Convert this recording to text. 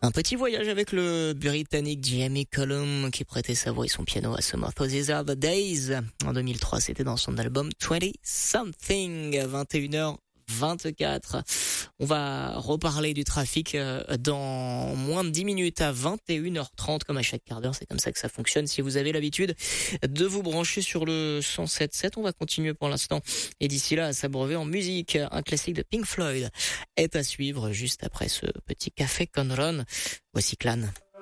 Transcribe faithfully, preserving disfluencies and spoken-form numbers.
Un petit voyage avec le Britannique Jamie Cullum qui prêtait sa voix et son piano à Some of These Other Days. En deux mille trois, c'était dans son album vingt Something, vingt et une heures vingt-quatre. On va reparler du trafic dans moins de dix minutes à vingt et une heures trente, comme à chaque quart d'heure. C'est comme ça que ça fonctionne. Si vous avez l'habitude de vous brancher sur le cent sept sept, on va continuer pour l'instant. Et d'ici là, à s'abreuver en musique. Un classique de Pink Floyd est à suivre juste après ce petit café Conron. Voici Clan.